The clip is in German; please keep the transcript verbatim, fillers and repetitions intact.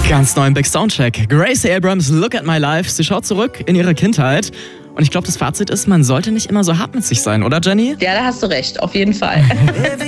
Ganz neu im Big Soundcheck. Grace Abrams, Look at My Life. Sie schaut zurück in ihre Kindheit. Und ich glaube, das Fazit ist, man sollte nicht immer so hart mit sich sein, oder Jenny? Ja, da hast du recht, auf jeden Fall.